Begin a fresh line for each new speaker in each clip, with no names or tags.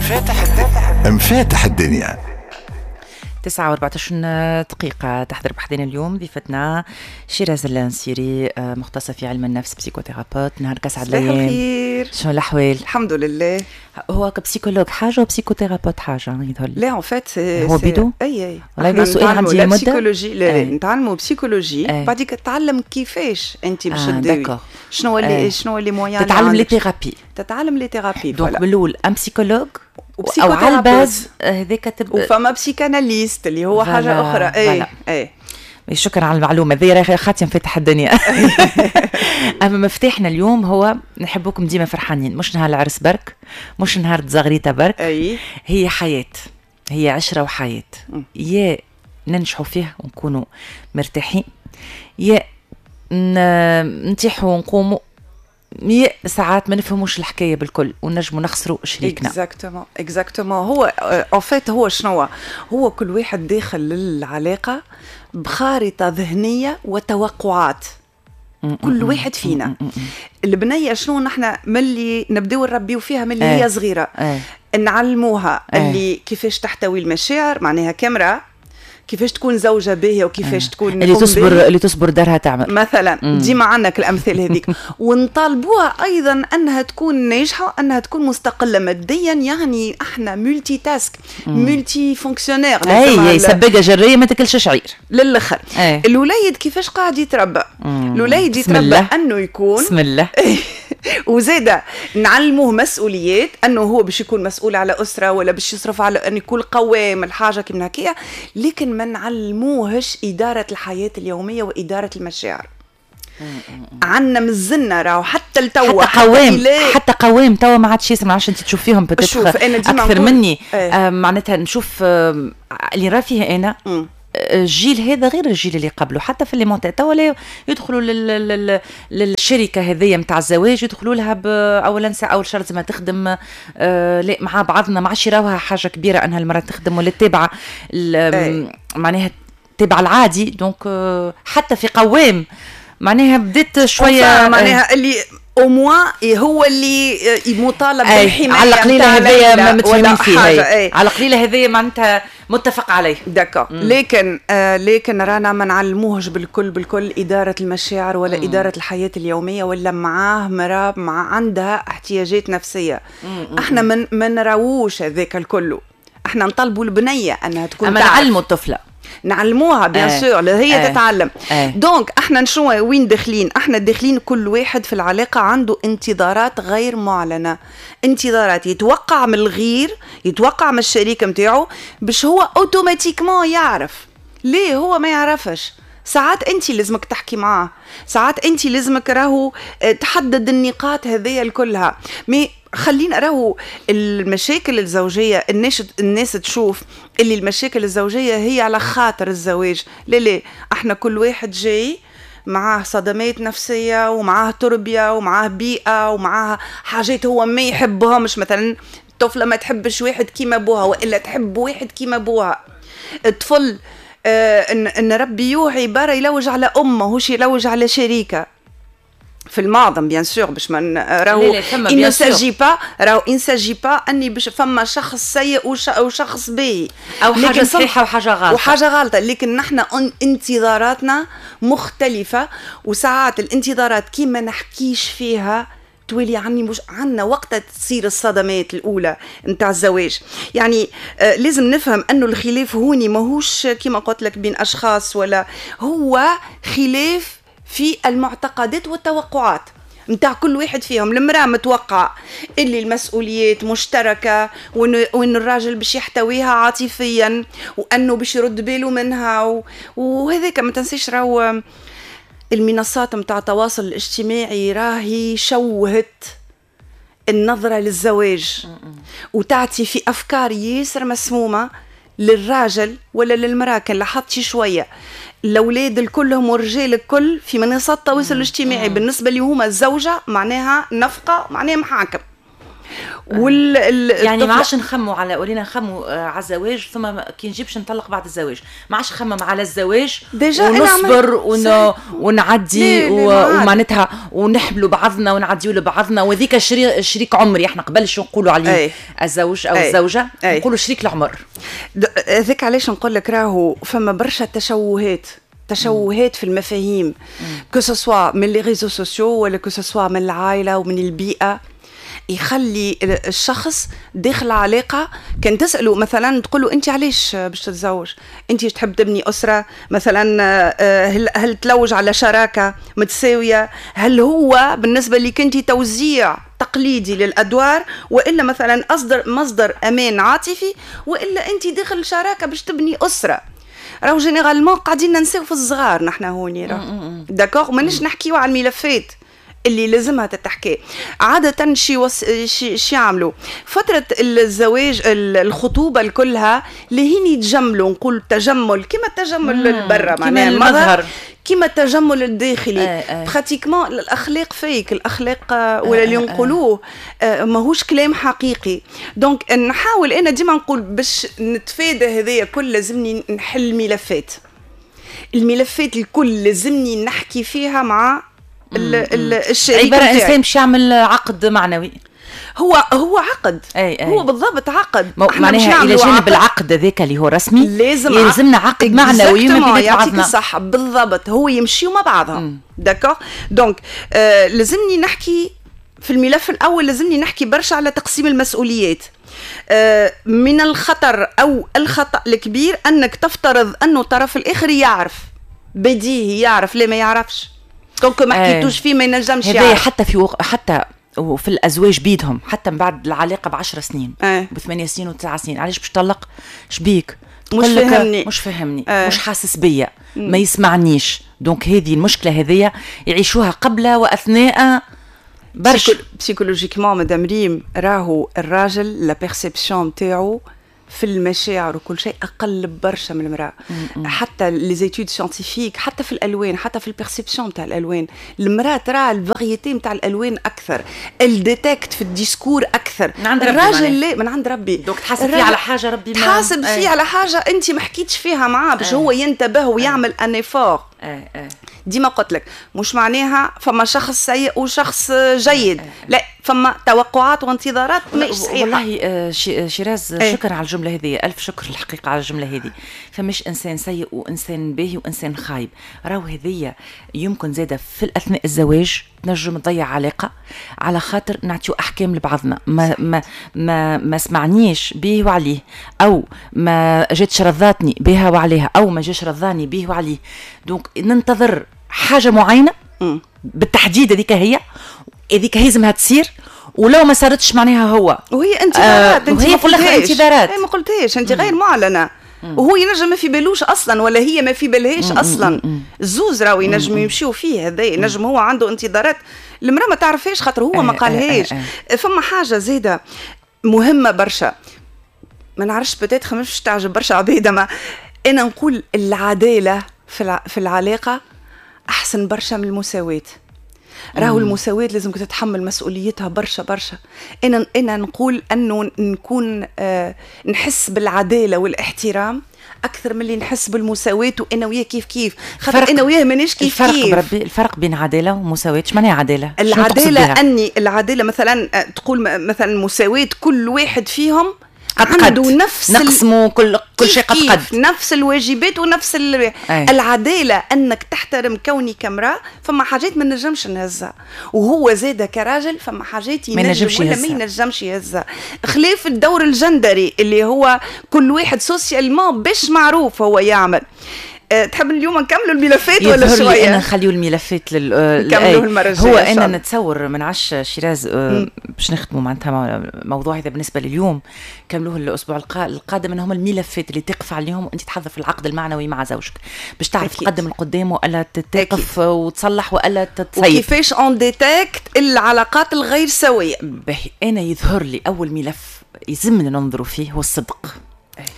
مفاتح الدنيا
9:14 دقيقة. تحضر بحدنا اليوم ضيفتنا شيراز اللانسيري، مختصة في علم النفس، بسيكوثيرابوت. نهار كسعد
ليام. خير.
شنو الأحوال؟
الحمد لله.
هو كبسيكولوج حاجة وبسيكوثيرابوت حاجة يظهر.
لا ان فات
هو بدو
اي
ولا سؤال عندي
مدة
مدة
بسيكولوجي. لا نتعلموا بسيكولوجي بعديك تتعلم كيفاش انت باش تداوي شنو اللي مويان
تتعلم لي ثيرابي.
تتعلم لي ثيرابي
دونك من الاول ام بسيكولوج
او
على الباز هذاك
وفما بسيكاناليست اللي هو حاجة اخرى. اي
شكرا على المعلومة ذي، خاطي مفتح الدنيا. أما مفتاحنا اليوم هو نحبوكم ديما فرحانين، مش نهار العرس برك، مش نهار تزغريطة برك. هي حياة، هي عشرة وحياة. يا ننجحوا فيه ونكونوا مرتاحين، يا نتيحوا ونقوموا، يا ساعات ما نفهموش الحكاية بالكل ونجموا نخسروا شريكنا.
اكزاكتومون هو ان فيت هو شنو هو كل واحد داخل للعلاقة بخارطة ذهنية وتوقعات. كل واحد فينا البنية شنو نحن ملي نبداو نربيو فيها ملي هي صغيرة، نعلموها اللي كيفاش تحتوي المشاعر، معناها كاميرا كيفاش تكون زوجة باهية وكيفاش تكون
اللي تصبر دارها تعمل مثلا.
ديما عندك الأمثال هذيك. ونطالبوها أيضا أنها تكون ناجحة، أنها تكون مستقلة ماديا. يعني احنا ملتي تاسك، ملتي فونكسيونير.
هي سباقة جرية ما تاكلش شعير
للآخر. الوليد كيفاش قاعد يتربى؟ الوليد يتربى أنه يكون
بسم الله
وزيادة نعلموه مسؤوليات، أنه هو باش يكون مسؤول على أسرة ولا باش يصرف على أن يكون قوام الحاجة كيما هكايا، لكن ما نعلموهش إدارة الحياة اليومية وإدارة المشاعر. عنا مزلنا راهو حتى التوا
حتى قوام توا ما عادش يسمع. عشان انت تشوف فيهم اكثر مني. معناتها نشوف اللي راه فيه انا الجيل هذا غير الجيل اللي قبله. حتى في اللي توا يدخلوا للشركه هذه متاع الزواج، يدخلوا لها اولا اول شرط ما تخدم لا مع بعضنا، ما عادش يراوها حاجه كبيره انها المراه تخدم ولا تتابع معناها تتابع العادي. دونك حتى في قوام معناها بديت شويه
معناها اللي هو اللي مطالب بالحماية.
على القليلة هذية ما متفهمين فيها، على القليلة هذية معناتها متفق عليه.
داكور. لكن رانا ما نعلموهش بالكل إدارة المشاعر ولا إدارة الحياة اليومية، ولا معاه مراب عندها احتياجات نفسية. احنا ما نراوش هذاك الكل. احنا نطلبوا البنية أنها تكون
أما نعلموا الطفلة،
نعلموها بيان سور هي تتعلم. دونك احنا نشوف وين داخلين. احنا داخلين كل واحد في العلاقة عنده انتظارات غير معلنة، انتظارات يتوقع من الغير، يتوقع من الشريك متاعه باش هو اوتوماتيكمون يعرف. ليه هو ما يعرفش؟ ساعات انت لازمك تحكي معاه، ساعات انت لازمك راهو تحدد النقاط هذه كلها. خلينا راهو المشاكل الزوجية الناس تشوف اللي المشاكل الزوجية هي على خاطر الزواج. ليه احنا كل واحد جاي معاه صدمات نفسية ومعاه تربية ومعاه بيئة ومعاه حاجات هو ما يحبها. مش مثلا الطفلة ما تحبش واحد كيما ابوها وإلا تحب واحد كيما ابوها. الطفل ان ربي يوحي عبارة يلوج على امه هوش يلوج على شريكه في المعظم بيان سور. باش ما راهو إن ساجي با اني باش فما شخص سيء وشخص باهي
او حاجه صحيحه وحاجه غلطه
لكن نحن انتظاراتنا مختلفه. وساعات الانتظارات كيما نحكيش فيها تولي مش عنا وقت تصير الصدمات الأولى نتاع الزواج. يعني لازم نفهم أنه الخلاف هوني ماهوش كما قلت لك بين أشخاص، ولا هو خلاف في المعتقدات والتوقعات نتاع كل واحد فيهم. المرأة متوقع اللي المسؤوليات مشتركة، وإن الراجل باش يحتويها عاطفيا، وأنه باش يرد باله منها. وهذاك ما تنسيش راهو المنصات متاع التواصل الاجتماعي راهي شوهت النظرة للزواج، وتعطي في أفكار ياسر مسمومة للراجل ولا للمرأة. كان لاحظتي شوية الأولاد الكلهم والرجال الكل في منصات التواصل الاجتماعي بالنسبة لي هما الزوجة معناها نفقة، معناها محاكم.
يعني ما عادش نخموا على ولينا نخموا على الزواج ثم كي نجيبش نطلق بعد الزواج، ما عادش نخمم على الزواج ونصبر ونعدي ومعناتها ونحملوا بعضنا ونعديوا لبعضنا، وذيك شريك عمري احنا قبل شو نقولوا عليه الزوج او الزوجه نقولوا شريك العمر.
ذيك علاش نقول لك راهو فما برشا تشوهات في المفاهيم كو سوا من لي ريزو سوسيو ولا كو سوا من العائله ومن البيئه، يخلي الشخص داخل علاقه كان تساله مثلا تقول له انت علاش باش تتزوج، انت تحب تبني اسره مثلا، هل تلوج على شراكه متساويه، هل هو بالنسبه لك انت توزيع تقليدي للادوار والا مثلا مصدر امان عاطفي، والا انت داخل شراكه باش تبني اسره. راهو جينيرالمون قاعدين ننساو في الصغار نحن هوني راه داكوغ، مانيش نحكيو على الملفات اللي لازمها تتحكي. عادة شي يعملوا فترة الزواج الخطوبة كلها لهين يتجملوا، نقول تجمل كما التجمل البرة معناها المظهر كما التجمل الداخلي. براتيكمون الأخلاق فيك الأخلاق ولا اللي نقولوه ماهوش كلام حقيقي. دونك نحاول أنا ديما نقول باش نتفادى هذايا كل لازمني نحل الملفات الكل لازمني نحكي فيها مع الشريك.
عبارة إنسان باش يعمل عقد معنوي،
هو عقد هو بالضبط عقد.
معناها إلى جانب العقد ذاك اللي هو رسمي يلزمنا عقد معنوي
يعطيك صح بالضبط، هو يمشيوا مع بعضها داكوغ. دونك لازمني نحكي في الملف الأول، لازمني نحكي برشا على تقسيم المسؤوليات. من الخطر أو الخطأ الكبير أنك تفترض أنه الطرف الآخر يعرف، بديهي يعرف لا ما يعرفش، دونك ما حكيتوش فيه ما ينجمش يعرف.
حتى في الازواج بيدهم حتى من بعد العلاقه ب10 سنين ب8 سنين و9 سنين، علاش باش تطلق؟ شبيك؟ مش فهمني مش حاسس بيا، ما يسمعنيش. دونك هذه المشكله هذيا يعيشوها قبل واثناء برشا
بسيكولوجيكمون. مدام ريم راهو الراجل لا بيرسيبسيون نتاعو في المشاعر وكل شيء أقل برشا من المرأة. حتى لي زيتود سيانتيفيك، حتى في الألوان، حتى في البيرسيبسيون نتاع الألوان، المرأة ترى الفاريتي نتاع الألوان أكثر، الديتكت في الديسكور أكثر. الراجل لا، من عند ربي.
دوك تحاسب فيه على حاجة ربي ما
تحاسب فيه على حاجة أنت ما حكيتش فيها معاه باش هو ينتبه ويعمل أن إيفور. ديما قلت لك مش معناها فما شخص سيء وشخص جيد، لا فما توقعات وانتظارات مش صحيحة.
والله شيراز شكرا على الجملة هذه، ألف شكر الحقيقة على الجملة هذه. فمش إنسان سيء وإنسان باهي وإنسان خايب، راهو هذية يمكن زادة في أثناء الزواج نجم نضيع علاقة على خاطر نعطيو أحكام لبعضنا، ما سمعنيش به وعليه، أو ما جاتش رضاتني بها وعليها، أو ما جاش رضاني به وعليه. دونك ننتظر حاجة معينة بالتحديد، هذيك هيزمها تصير، ولو ما صارتش معناها هو
وهي انتظارات.
انت ما قلتهاش
ما قلتهاش انت غير معلنه، وهو ينجم ما في بالوش اصلا ولا هي ما في بالهاش اصلا. الزوز راهو ينجم يمشيو فيه، هذا ينجم هو عنده انتظارات المراه ما تعرفهاش خاطر هو ما قالهاش. فما حاجه زياده مهمه برشا، ما نعرفش بتات مش تعجب برشا عبيد، ما انا نقول العداله في العلاقه احسن برشا من المساواه. راهو المساواة لازم تتحمل مسؤوليتها برشا. أنا نقول أنه نكون نحس بالعدالة والاحترام أكثر من اللي نحس بالمساواة وأنا وياه كيف خاطر أنا وياه مانيش كيف.
الفرق بين عدالة ومساواة شو معناها عدالة؟
العدالة مثلا تقول مثلا مساواة كل واحد فيهم عنده نفس
نقسموا كل شيء قد
نفس الواجبات ونفس العدالة أنك تحترم كوني كامرأة. فما حاجات ما نجمش نهزها، وهو زاد كراجل فما حاجات ينجم ولا ما ينجمش يهزها، خلاف الدور الجندري اللي هو كل واحد سوسيالمون باش معروف هو يعمل. تحب اليوم نكملوا الملفات ولا شويه؟
انا نخليو الملفات
نكملوا المره الجايه.
هو انا نتصور من 10 شيراز باش نختموا معناتها موضوع هذا بالنسبه لليوم، كملوه الاسبوع القادم، انهم الملفات اللي تقف عليهم وانت تحضر في العقد المعنوي مع زوجك باش تعرف تقدم القدام ولا تتقف وتصلح ولا تتصيب،
وكيفاش اون ديتكت العلاقات الغير سويه.
انا يظهر لي اول ملف يلزمنا ننظروا فيه هو الصدق.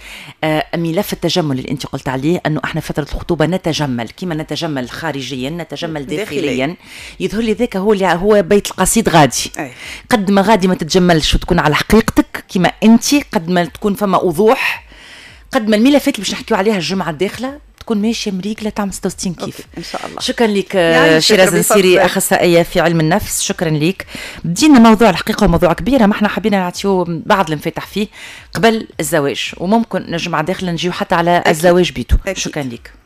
ملف التجمل اللي انت قلت عليه، انه احنا فتره الخطوبه نتجمل كما نتجمل خارجيا نتجمل داخليا. يظهر لي ذاك هو بيت القصيد غادي. قد ما غادي ما تتجملش وتكون على حقيقتك كما انت، قد ما تكون فما وضوح، قد ما الملفات اللي باش نحكيو عليها الجمعه الداخله تكون ماشيه مريقله تعمل 66 كيف.
ان شاء الله.
شكرا لك شيراز نسيري، اخصائيه في علم النفس، شكرا لك. بدينا موضوع الحقيقه موضوع كبير، ما احنا حبينا نعطيو بعض المفاتح فيه قبل الزواج، وممكن نجمع داخل نجيو حتى على الزواج بيتو. شكرا لك.